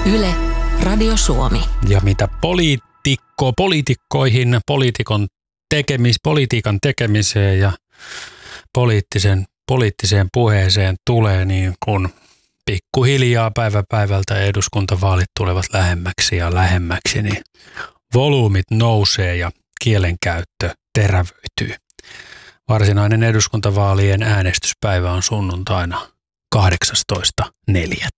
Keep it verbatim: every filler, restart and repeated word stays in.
Yle, Radio Suomi. Ja mitä poliitikko, poliitikkoihin, poliitikon tekemis, politiikan tekemiseen ja poliittisen, poliittiseen puheeseen tulee, niin kun pikkuhiljaa päivä päivältä eduskuntavaalit tulevat lähemmäksi ja lähemmäksi, niin volyymit nousee ja kielenkäyttö terävöityy. Varsinainen eduskuntavaalien äänestyspäivä on sunnuntaina kahdeksastoista neljättä